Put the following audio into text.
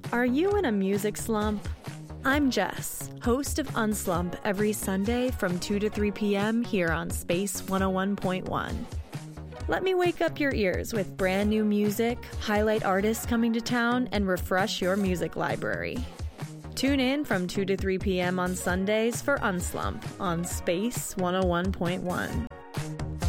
Are you in a music slump? I'm Jess, host of Unslump every Sunday from 2 to 3 p.m. here on Space 101.1. Let me wake up your ears with brand new music, highlight artists coming to town, and refresh your music library. Tune in from 2 to 3 p.m. on Sundays for Unslump on Space 101.1.